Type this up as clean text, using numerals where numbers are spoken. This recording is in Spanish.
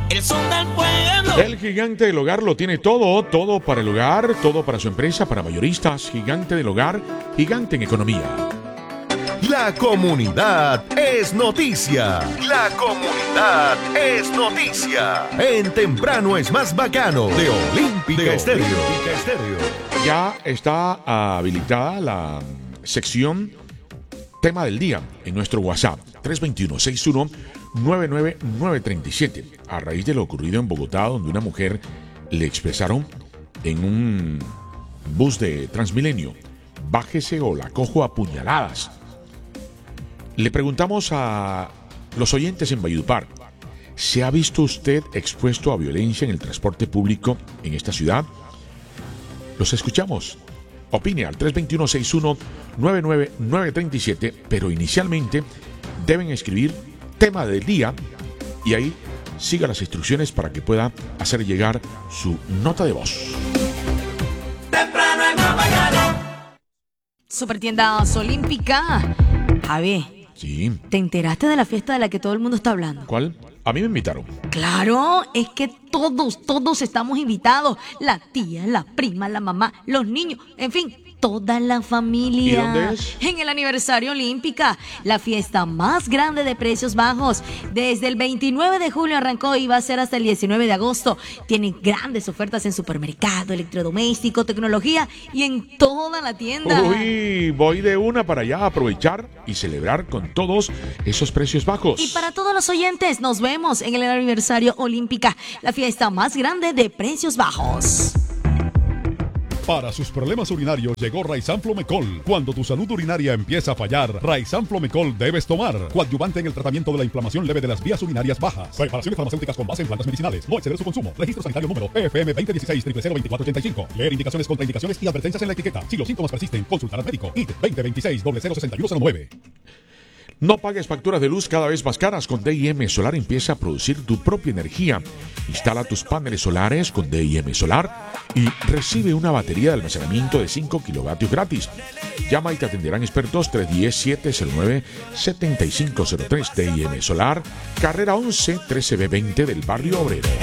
el son del pueblo. El Gigante del Hogar lo tiene todo, todo para el hogar, todo para su empresa, para mayoristas. Gigante del Hogar, gigante en economía. La comunidad es noticia. La comunidad es noticia. En Temprano es más bacano de Olímpica Estéreo. Ya está habilitada la sección Tema del Día en nuestro WhatsApp 321-61-99937. A raíz de lo ocurrido en Bogotá, donde una mujer le expresaron en un bus de Transmilenio: bájese o la cojo a puñaladas. Le preguntamos a los oyentes en Valledupar: ¿se ha visto usted expuesto a violencia en el transporte público en esta ciudad? Los escuchamos. Opine al 321-61-99937, pero inicialmente deben escribir tema del día y ahí siga las instrucciones para que pueda hacer llegar su nota de voz. Temprano es más bacano. Supertiendas Olímpica. Javi, Sí. ¿te enteraste de la fiesta de la que todo el mundo está hablando? ¿Cuál? A mí me invitaron. Claro, es que todos estamos invitados. La tía, la prima, la mamá, los niños, en fin, toda la familia. ¿Y dónde es? En el aniversario Olímpica, la fiesta más grande de precios bajos. Desde el 29 de julio arrancó y va a ser hasta el 19 de agosto. Tiene grandes ofertas en supermercado, electrodoméstico, tecnología y en toda la tienda. Uy, voy de una para allá a aprovechar y celebrar con todos esos precios bajos. Y para todos los oyentes, nos vemos en el aniversario Olímpica, la fiesta más grande de precios bajos. Para sus problemas urinarios llegó Raizan Flomecol. Cuando tu salud urinaria empieza a fallar, Raizan Flomecol debes tomar. Coadyuvante en el tratamiento de la inflamación leve de las vías urinarias bajas. Preparaciones farmacéuticas con base en plantas medicinales. No exceder su consumo. Registro sanitario número PFM 2016-002485. Leer indicaciones, contraindicaciones y advertencias en la etiqueta. Si los síntomas persisten, consultar al médico. IT 2026-006109. No pagues facturas de luz cada vez más caras. Con D&M Solar empieza a producir tu propia energía. Instala tus paneles solares con D&M Solar y recibe una batería de almacenamiento de 5 kilovatios gratis. Llama y te atenderán expertos 310-709-7503. D&M Solar, carrera 11 13B20 del barrio Obrero.